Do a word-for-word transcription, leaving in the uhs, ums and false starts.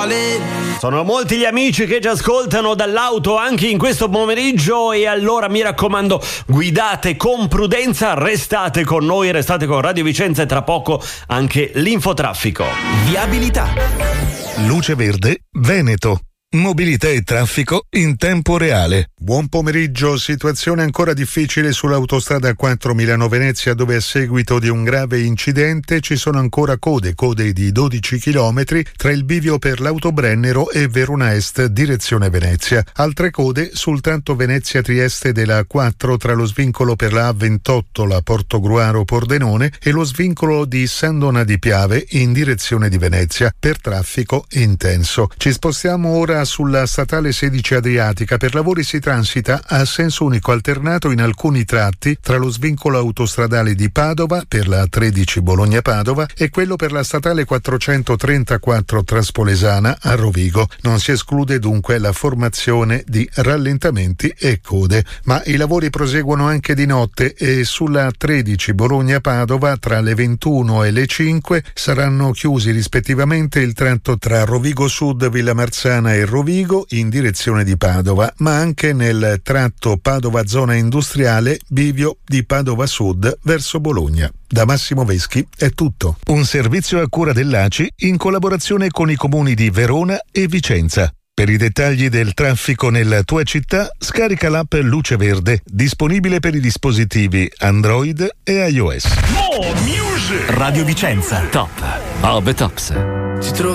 Sono molti gli amici che ci ascoltano dall'auto anche in questo pomeriggio e allora mi raccomando, guidate con prudenza, restate con noi, restate con Radio Vicenza e tra poco anche l'infotraffico. Viabilità. Luce Verde Veneto. Mobilità e traffico in tempo reale. Buon pomeriggio, situazione ancora difficile sull'autostrada quattro Milano-Venezia, dove a seguito di un grave incidente ci sono ancora code, code di dodici chilometri tra il bivio per l'Autobrennero e Verona Est direzione Venezia. Altre code sul tratto Venezia-Trieste della quattro tra lo svincolo per la A ventotto, la Portogruaro-Pordenone e lo svincolo di San Donà di Piave in direzione di Venezia per traffico intenso. Ci spostiamo ora sulla statale sedici Adriatica. Per lavori si transita a senso unico alternato in alcuni tratti tra lo svincolo autostradale di Padova per la tredici Bologna-Padova e quello per la statale quattrocentotrentaquattro Traspolesana a Rovigo. Non si esclude dunque la formazione di rallentamenti e code, ma i lavori proseguono anche di notte e sulla tredici Bologna-Padova tra le ventuno e le cinque saranno chiusi rispettivamente il tratto tra Rovigo Sud, Villamarzana e Rovigo in direzione di Padova, ma anche nel tratto Padova zona industriale, bivio di Padova Sud verso Bologna. Da Massimo Veschi è tutto. Un servizio a cura dell'A C I in collaborazione con i comuni di Verona e Vicenza. Per i dettagli del traffico nella tua città, scarica l'app Luce Verde, disponibile per i dispositivi Android e iOS. Radio Vicenza. Top of the Tops.